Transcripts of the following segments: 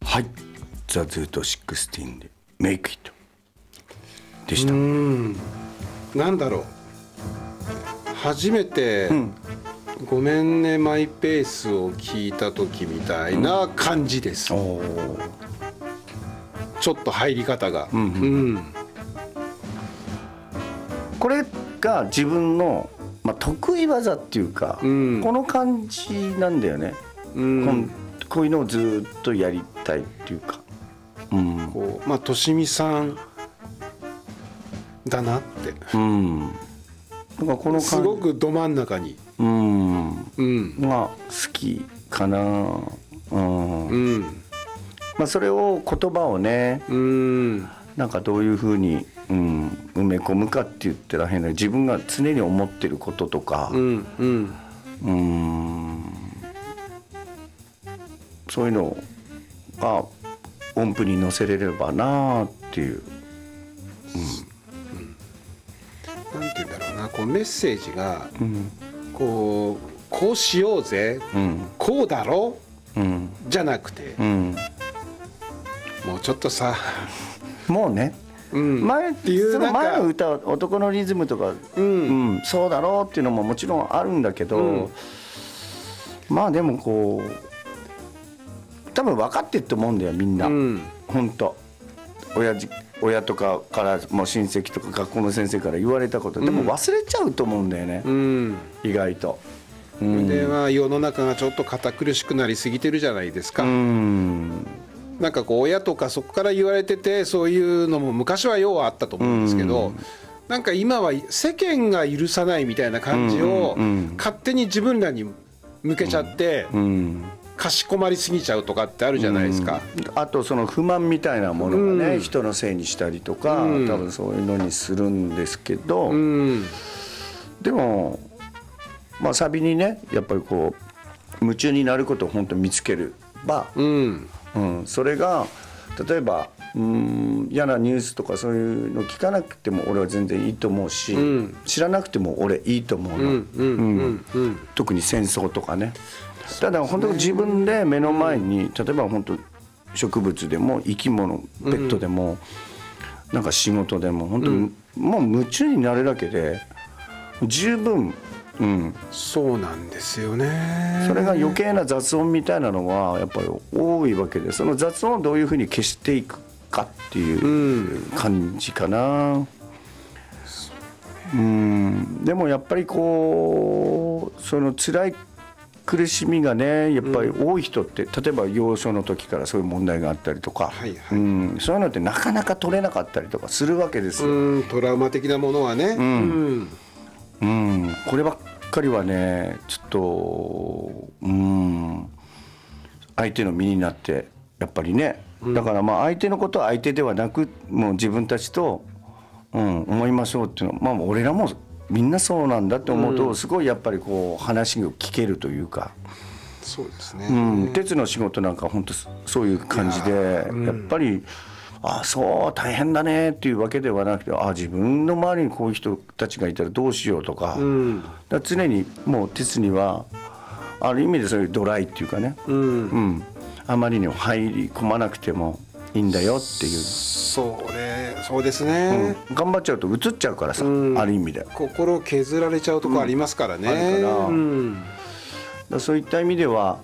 はい、ザ・ズート16でメイクイットでした。 なんだろう、初めて、ごめんねマイペースを聞いた時みたいな感じです、ちょっと入り方が、 これが自分の、得意技っていうか、この感じなんだよね、こういうのをずっとやりたいっていうか、 こうとしみさんだなって、 なんかこのすごくど真ん中に、 好きかな。それを言葉をね、なんかどういうふうに、埋め込むかって言ったら変な、自分が常に思ってることとか、そういうのが音符に乗せれればなっていう、 なんて言うんだろうな、こうメッセージが、こうしようぜ、こうだろ、じゃなくて、もうちょっとさ、 もうね、前っていうその前の歌は男のリズムとか、そうだろうっていうのももちろんあるんだけど、でもこう多分分かってると思うんだよみんな、本当親とかからもう親戚とか学校の先生から言われたこと、でも忘れちゃうと思うんだよね、意外と。 で世の中がちょっと堅苦しくなりすぎてるじゃないですか。なんかこう親とかそこから言われてて、そういうのも昔はようあったと思うんですけど、なんか今は世間が許さないみたいな感じを勝手に自分らに向けちゃって、かしこまりすぎちゃうとかってあるじゃないですか。 あとその不満みたいなものがね、人のせいにしたりとか、多分そういうのにするんですけど、でもサビにね、やっぱりこう夢中になることを本当に見つければ、それが例えば嫌なニュースとかそういうの聞かなくても俺は全然いいと思うし、知らなくても俺いいと思うの、特に戦争とかね。ただ本当に自分で目の前に、例えば本当植物でも生き物、ペットでも、なんか仕事でも本当にもう夢中になるだけで十分。 そうなんですよね。 それが余計な雑音みたいなのはやっぱり多いわけで、その雑音をどういうふうに消していくかっていう感じかな。でもやっぱりこうその辛い苦しみがね、やっぱり多い人って、例えば幼少の時からそういう問題があったりとか、そういうのってなかなか取れなかったりとかするわけですよ。 トラウマ的なものはね。 こればっかりはね、ちょっと相手の身になってやっぱりね、だから相手のことは相手ではなく、もう自分たちと、思いましょうっていうのは、俺らもみんなそうなんだって思うと、すごいやっぱりこう話を聞けるというか。 そうですね。 鉄の仕事なんか本当そういう感じで、やっぱりそう大変だねっていうわけではなくて、自分の周りにこういう人たちがいたらどうしようとか、だから常にもう鉄にはある意味でそういうドライっていうかね、あまりにも入り込まなくてもいいんだよっていう。 そうですね、 頑張っちゃうと映っちゃうからさ、ある意味で心を削られちゃうとこありますからね、 あるから、だからそういった意味では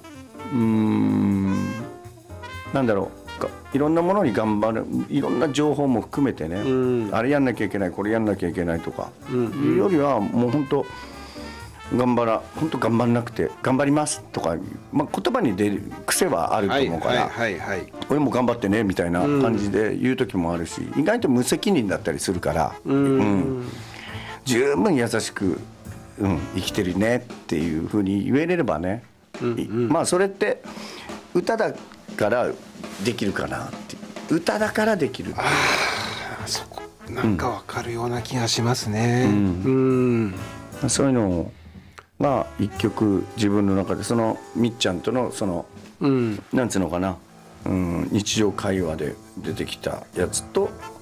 なんだろう、いろんなものに頑張る、いろんな情報も含めてね、あれやんなきゃいけない、これやんなきゃいけないとかいうよりは、もう本当本当頑張らなくて頑張りますとか、言葉に出る癖はあると思うから、俺も頑張ってねみたいな感じで言う時もあるし、意外と無責任だったりするから、十分優しく、生きてるねっていう風に言えれればね、それって歌だからできるかなって、歌だからできる。 そこなんか分かるような気がしますね。 そういうのが一曲自分の中で、そのみっちゃんとのその、なんつうのかな、日常会話で出てきたやつと